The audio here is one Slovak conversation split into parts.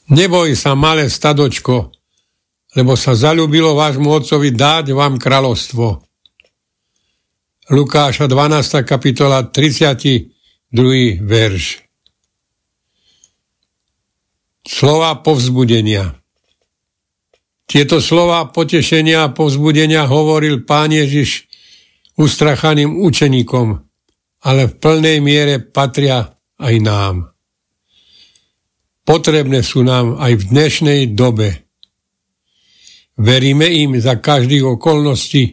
Neboj sa, malé stadočko, lebo sa zaľúbilo vášmu otcovi dať vám kráľovstvo. Lukáša 12. kapitola 32. verš. Slova povzbudenia. Tieto slova potešenia a povzbudenia hovoril Pán Ježiš ustrachaným učeníkom, ale v plnej miere patria aj nám. Potrebné sú nám aj v dnešnej dobe. Veríme im za každých okolností.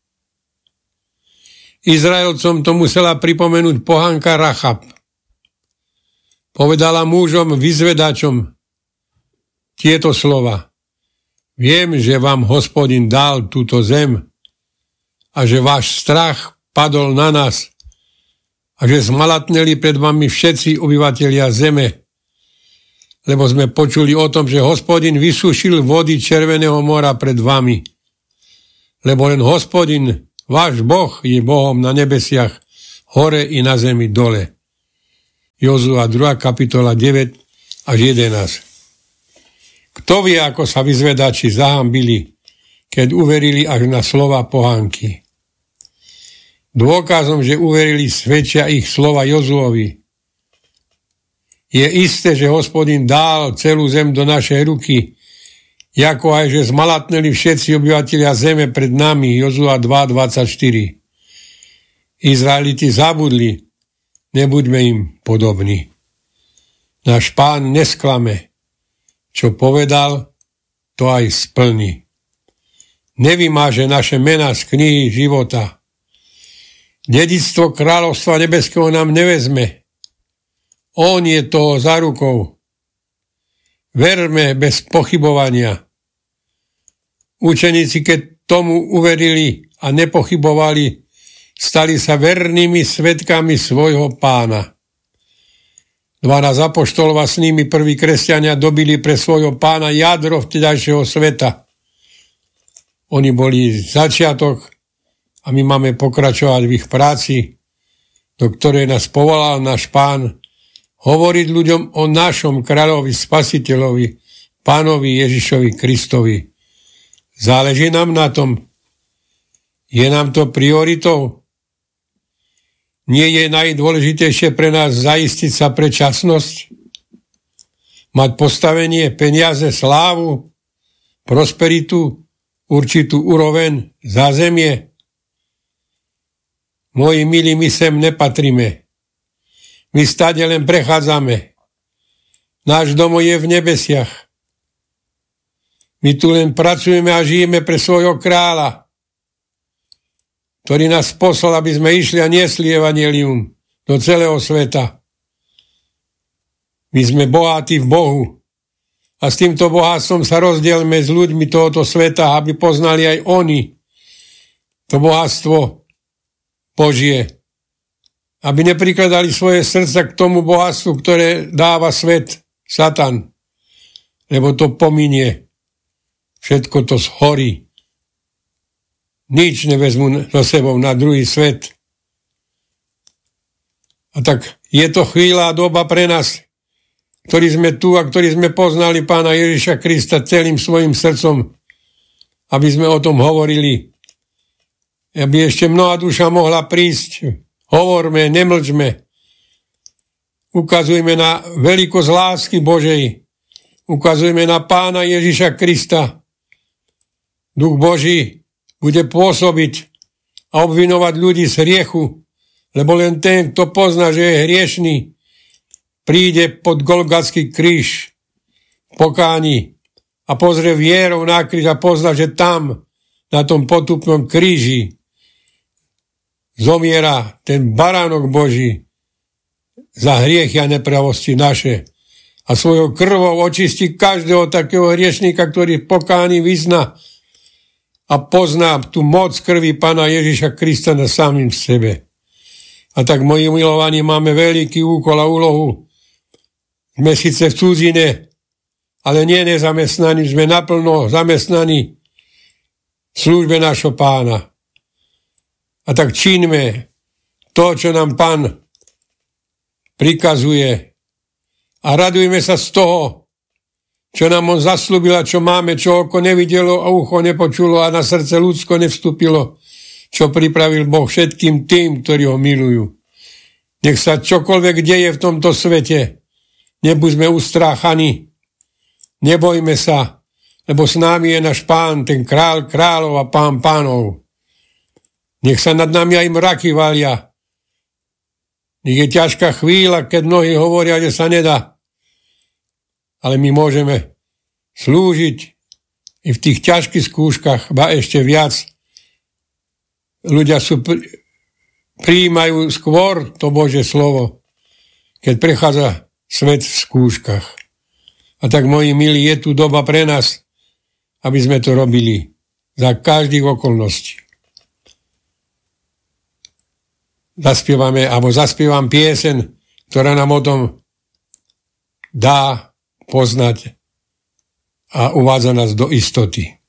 Izraelcom to musela pripomenúť pohanka Rachab. Povedala mužom vyzvedačom tieto slova. Viem, že vám Hospodin dal túto zem a že váš strach padol na nás a že zmalatneli pred vami všetci obyvatelia zeme, lebo sme počuli o tom, že Hospodin vysúšil vody Červeného mora pred vami. Lebo len Hospodin, váš Boh, je Bohom na nebesiach, hore i na zemi dole. Jozua 2. kapitola 9 až 11. Kto vie, ako sa vyzvedači zahambili, keď uverili až na slova pohánky. Dôkazom, že uverili, svedčia ich slova Jozuovi. Je isté, že Hospodin dal celú zem do našej ruky, ako aj, že zmalatneli všetci obyvatelia zeme pred nami, Jozua 2.24. Izraeliti zabudli, nebuďme im podobní. Náš Pán nesklame, čo povedal, to aj splní. Nevymáže naše mená z knihy života. Dedičstvo kráľovstva nebeského nám nevezme. On je toho za rukou. Verme bez pochybovania. Učeníci, keď tomu uverili a nepochybovali, stali sa vernými svedkami svojho Pána. 12 apoštolov a s nimi prví kresťania dobili pre svojho Pána jadro vtedajšieho sveta. Oni boli začiatok a my máme pokračovať v ich práci, do ktorej nás povolal náš Pán, hovoriť ľuďom o našom kráľovi, spasiteľovi, Pánovi Ježišovi Kristovi. Záleží nám na tom. Je nám to prioritou? Nie je najdôležitejšie pre nás zaistiť sa pre časnosť? Mať postavenie, peniaze, slávu, prosperitu, určitú úroveň, zázemie? Moji milí, my sem nepatríme. My stade len prechádzame. Náš domov je v nebesiach. My tu len pracujeme a žijeme pre svojho kráľa, ktorý nás poslal, aby sme išli a niesli evanjelium do celého sveta. My sme bohatí v Bohu a s týmto bohatstvom sa rozdielme s ľuďmi tohoto sveta, aby poznali aj oni to bohatstvo Božie. Aby neprikladali svoje srdca k tomu bohatstvu, ktoré dáva svet, Satan. Lebo to pominie. Všetko to zhorí. Nič nevezmu so sebou na druhý svet. A tak je to chvíľa a doba pre nás, ktorí sme tu a ktorí sme poznali Pána Ježiša Krista celým svojim srdcom, aby sme o tom hovorili. Aby ešte mnohá duša mohla prísť. Hovorme, nemlčme. Ukazujme na veľkosť lásky Božej. Ukazujme na Pána Ježiša Krista. Duch Boží bude pôsobiť a obvinovať ľudí z hriechu, lebo len ten, kto pozná, že je hriešný, príde pod Golgatský kríž v pokáni a pozrie vierou na kríž a pozná, že tam, na tom potupnom kríži, zomiera ten baránok Boží za hriechy a nepravosti naše a svojou krvou očistí každého takého hriešníka, ktorý v pokáni vyzná a pozná tú moc krvi Pána Ježiša Krista na samým sebe. A tak, moji milovaní, máme veľký úkol a úlohu. Sme síce v cudzine, ale nie nezamestnaní, sme naplno zamestnaní v službe našho Pána. A tak činíme to, čo nám Pán prikazuje a radujme sa z toho, čo nám on zaslúbil a čo máme, čo oko nevidelo a ucho nepočulo a na srdce ľudsko nevstúpilo, čo pripravil Boh všetkým tým, ktorí ho milujú. Nech sa čokoľvek deje v tomto svete, nebuďme ustráchaní, nebojme sa, lebo s námi je náš Pán, ten Král kráľov a Pán pánov. Nech sa nad nami aj mraky valia. Nech je ťažká chvíľa, keď mnohí hovoria, že sa nedá. Ale my môžeme slúžiť i v tých ťažkých skúškach, ba ešte viac. Ľudia prijímajú skôr to Božie slovo, keď prechádza svet v skúškach. A tak, moji milí, je tu doba pre nás, aby sme to robili za každých okolností. Zaspievam pieseň, ktorá nám o tom dá poznať a uvádza nás do istoty.